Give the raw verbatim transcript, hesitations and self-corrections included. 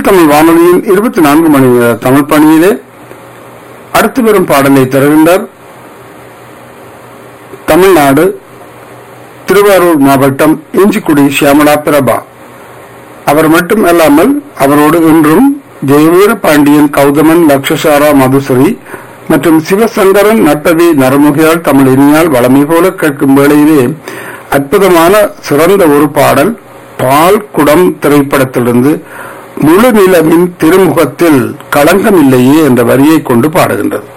தமிழ் வானொலியின் இருபத்தி நான்கு மணி நேர தமிழ் பணியிலே அடுத்து வரும் பாடலை தருகின்றார். தமிழ்நாடு திருவாரூர் மாவட்டம் இஞ்சிக்குடி சியாமலா பிரபா. அவர் மட்டும் அல்லாமல் அவரோடு இன்றும் ஜெயவீர பாண்டியன், கௌதமன், லக்ஷசாரா, மதுசரி மற்றும் சிவசங்கரன், நட்டவி, நரமுகியால், தமிழ் இனியால் வளமை போல கேட்கும் வேளையிலே அற்புதமான சிறந்த ஒரு பாடல் பால் குடம் திரைப்படத்திலிருந்து முழு நிலவின் திருமுகத்தில் களங்கம் இல்லையே என்ற வரியை கொண்டு பாடுகின்றது.